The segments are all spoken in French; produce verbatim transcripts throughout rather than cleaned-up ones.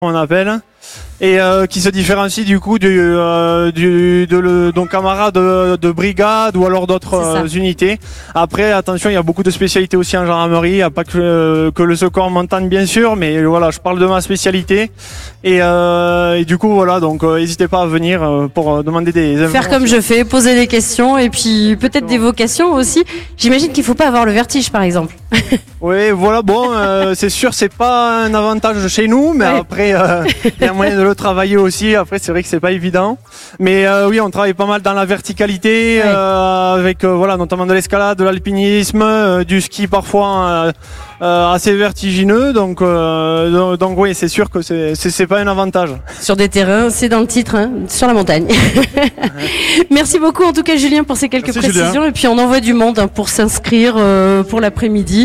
on appelle, et euh, qui se différencie du coup du, euh, du de le donc camarade de, de brigade ou alors d'autres euh, unités. Après, attention, il y a beaucoup de spécialités aussi en gendarmerie, il n'y a pas que, euh, que le secours en montagne bien sûr, mais voilà, je parle de ma spécialité et, euh, et du coup voilà, donc n'hésitez euh, pas à venir euh, pour euh, demander des informations. Faire comme je fais, poser des questions et puis peut-être des vocations aussi. J'imagine qu'il faut pas avoir le vertige par exemple. Oui, voilà, bon, euh, c'est sûr, c'est pas un avantage chez nous, mais ouais. Après, euh, il y a moyen de le travailler aussi. Après, c'est vrai que c'est pas évident, mais euh, oui, on travaille pas mal dans la verticalité, ouais. euh, avec euh, voilà, notamment de l'escalade, de l'alpinisme, euh, du ski parfois euh, euh, assez vertigineux. Donc, euh, donc oui, c'est sûr que c'est, c'est, c'est pas un avantage. Sur des terrains, c'est dans le titre, hein, sur la montagne. Merci beaucoup en tout cas, Julien, pour ces quelques Merci, précisions. Julien. Et puis on envoie du monde hein, pour s'inscrire euh, pour l'après-midi.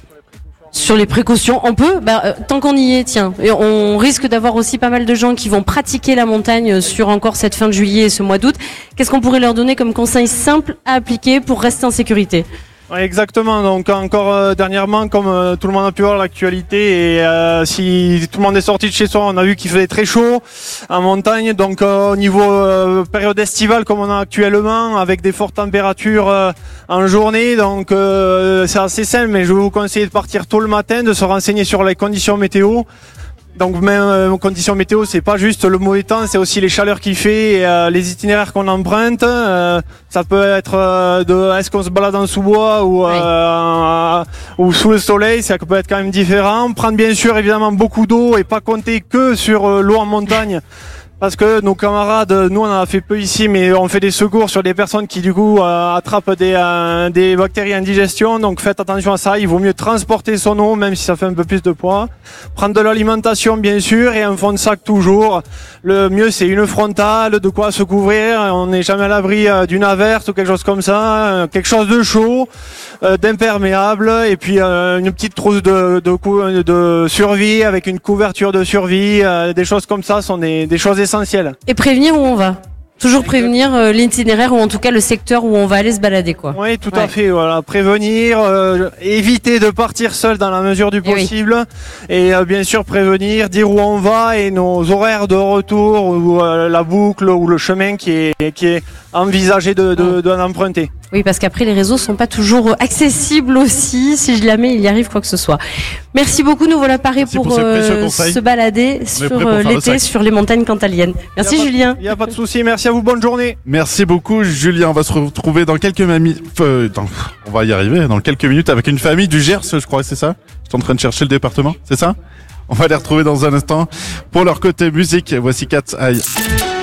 Sur les précautions, on peut, bah, euh, tant qu'on y est, tiens, et on risque d'avoir aussi pas mal de gens qui vont pratiquer la montagne sur encore cette fin de juillet et ce mois d'août. Qu'est-ce qu'on pourrait leur donner comme conseil simple à appliquer pour rester en sécurité ? Oui, exactement. Donc encore euh, dernièrement, comme euh, tout le monde a pu voir l'actualité, et euh, si tout le monde est sorti de chez soi, on a vu qu'il faisait très chaud en montagne. Donc euh, au niveau euh, période estivale comme on a actuellement, avec des fortes températures euh, en journée, donc euh, c'est assez simple. Mais je vais vous conseiller de partir tôt le matin, de se renseigner sur les conditions météo. Donc même euh, conditions météo, c'est pas juste le mauvais temps, c'est aussi les chaleurs qu'il fait, et, euh, les itinéraires qu'on emprunte. Euh, ça peut être euh, de est-ce qu'on se balade en sous-bois ou, euh, oui. ou sous le soleil, ça peut être quand même différent. Prendre bien sûr évidemment beaucoup d'eau et pas compter que sur euh, l'eau en montagne. Parce que nos camarades, nous on en a fait peu ici, mais on fait des secours sur des personnes qui du coup euh, attrapent des, euh, des bactéries en digestion. Donc faites attention à ça, il vaut mieux transporter son eau, même si ça fait un peu plus de poids. Prendre de l'alimentation bien sûr et un fond de sac toujours. Le mieux c'est une frontale, de quoi se couvrir. On n'est jamais à l'abri euh, d'une averse ou quelque chose comme ça. Euh, quelque chose de chaud, euh, d'imperméable, et puis euh, une petite trousse de, de, de survie avec une couverture de survie. Euh, des choses comme ça sont des, des choses essentiel. Et prévenir où on va. Toujours prévenir euh, l'itinéraire ou en tout cas le secteur où on va aller se balader, quoi. Oui, tout ouais. à fait. Voilà, prévenir, euh, éviter de partir seul dans la mesure du possible, et, oui. et euh, bien sûr prévenir, dire où on va et nos horaires de retour ou euh, la boucle ou le chemin qui est qui est envisagé de, de, ouais. de l'emprunter. Oui, parce qu'après les réseaux sont pas toujours accessibles aussi. Si je la mets, il y arrive quoi que ce soit. Merci beaucoup. Nous voilà parés pour, pour euh, se balader sur euh, l'été sur les montagnes cantaliennes. Merci Julien. Il n'y a pas de souci. Merci à vous. Bonne journée. Merci beaucoup Julien. On va se retrouver dans quelques minutes. Euh, on va y arriver dans quelques minutes avec une famille du Gers, je crois, c'est ça ? Je suis en train de chercher le département, c'est ça ? On va les retrouver dans un instant. Pour leur côté musique, voici Cat's Eye.